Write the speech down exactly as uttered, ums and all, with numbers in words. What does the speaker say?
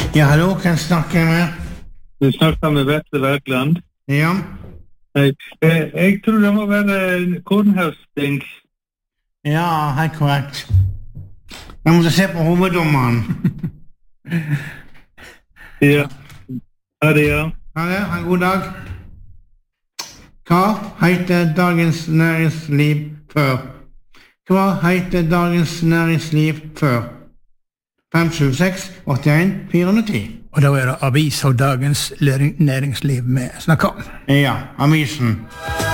Ja, hallo, kan jeg snakke med? Du snakker med Vetle Werkland. Ja. Hei. Eh, jeg tror det må være kornhøsting. Ja, helt korrekt. Jeg måtte se på hoveddommeren. Ja. Ha det, ja. Ha det, ha en god dag. Hva heter Dagens Næringsliv før? Hva heter Dagens Næringsliv før? fem sju seks åtte en fire nul ti. Og da er det avis og Dagens Næringsliv med snakker om. Ja, avisen.